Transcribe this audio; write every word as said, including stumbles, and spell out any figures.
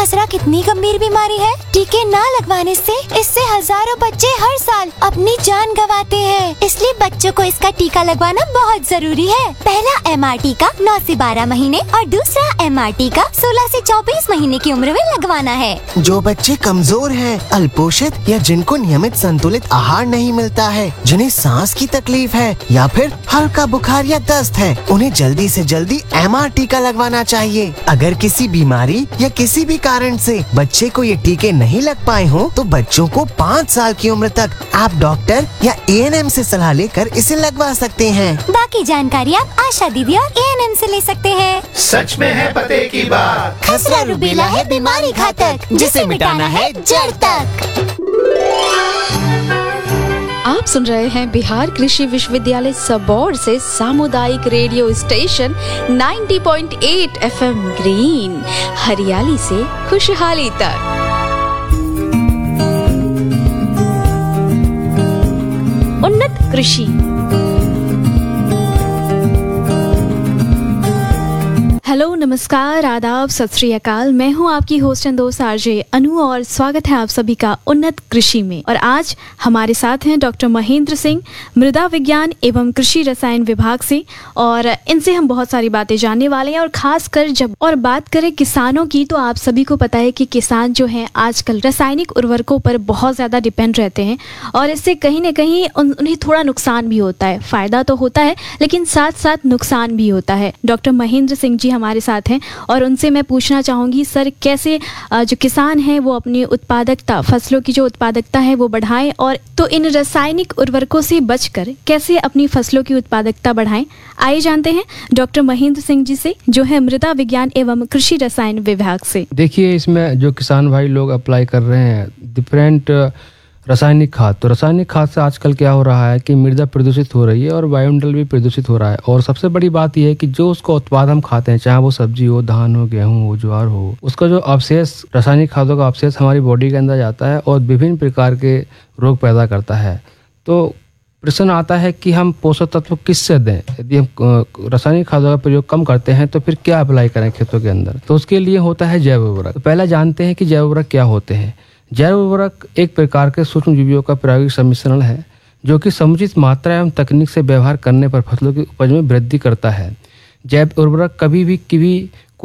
खसरा कितनी गंभीर बीमारी है। टीके न लगवाने से इससे हजारों बच्चे हर साल अपनी जान गंवाते हैं, इसलिए बच्चों को इसका टीका लगवाना बहुत जरूरी है। पहला एम आर टीका नौ से बारह महीने और दूसरा एम आर टीका सोलह से चौबीस महीने की उम्र में लगवाना है। जो बच्चे कमजोर हैं, अल्पोषित या जिनको नियमित संतुलित आहार नहीं मिलता है, जिन्हें सांस की तकलीफ है या फिर हल्का बुखार या दस्त है, उन्हें जल्दी से जल्दी एम आर टीका लगवाना चाहिए। अगर किसी बीमारी या किसी भी कारण से बच्चे को ये टीके नहीं लग पाए हों, तो बच्चों को पाँच साल की उम्र तक आप डॉक्टर या ए एन एम से सलाह लेकर इसे लगवा सकते हैं। बाकी जानकारी आप आशा दीदी और ए एन एम से ले सकते हैं। सच में है पते की बात। खसरा रूबेला है बीमारी घातक, जिसे मिटाना है जड़ तक। आप सुन रहे हैं बिहार कृषि विश्वविद्यालय सबौर से सामुदायिक रेडियो स्टेशन नब्बे पॉइंट आठ एफ एम ग्रीन, हरियाली से खुशहाली तक। उन्नत कृषि। हेलो, नमस्कार, आदाब, सत श्री अकाल। मैं हूं आपकी होस्ट एंड दोस्त आरजे अनु और स्वागत है आप सभी का उन्नत कृषि में। और आज हमारे साथ हैं डॉक्टर महेंद्र सिंह, मृदा विज्ञान एवं कृषि रसायन विभाग से, और इनसे हम बहुत सारी बातें जानने वाले हैं। और खासकर जब और बात करें किसानों की, तो आप सभी को पता है कि किसान जो हैं आजकल रासायनिक उर्वरकों पर बहुत ज़्यादा डिपेंड रहते हैं और इससे कहीं ना कहीं उन, उन्हें थोड़ा नुकसान भी होता है। फ़ायदा तो होता है लेकिन साथ साथ नुकसान भी होता है। डॉक्टर महेंद्र सिंह जी हमारे साथ हैं और उनसे मैं पूछना चाहूँगी, सर, कैसे जो किसान हैं वो अपनी उत्पादकता, फसलों की जो उत्पादकता है वो बढ़ाएं, और तो इन रासायनिक उर्वरकों से बचकर कैसे अपनी फसलों की उत्पादकता बढ़ाएं। आइए जानते हैं डॉक्टर महेंद्र सिंह जी से, जो है मृदा विज्ञान एवं कृषि रसायन विभाग से। देखिए, इसमें जो किसान भाई लोग अप्लाई कर रहे हैं डिफरेंट रासायनिक खाद, तो रासायनिक खाद से आजकल क्या हो रहा है कि मृदा प्रदूषित हो रही है और वायुमंडल भी प्रदूषित हो रहा है। और सबसे बड़ी बात यह है कि जो उसका उत्पाद हम खाते हैं, चाहे वो सब्जी हो, धान हो, गेहूं हो, ज्वार हो, उसका जो अवशेष, रासायनिक खादों का अवशेष हमारी बॉडी के अंदर जाता है और विभिन्न प्रकार के रोग पैदा करता है। तो प्रश्न आता है कि हम पोषक तत्व किससे दें। यदि हम रासायनिक खादों का प्रयोग कम करते हैं तो फिर क्या अप्लाई करें खेतों के अंदर। तो उसके लिए होता है जैव उर्वरक। तो पहले जानते हैं कि जैव उर्वरक क्या होते हैं। जैव उर्वरक एक प्रकार के सूक्ष्म जीवियों का प्रायोगिक सम्मिश्रण है जो कि समुचित मात्रा एवं तकनीक से व्यवहार करने पर फसलों की उपज में वृद्धि करता है। जैव उर्वरक कभी भी किसी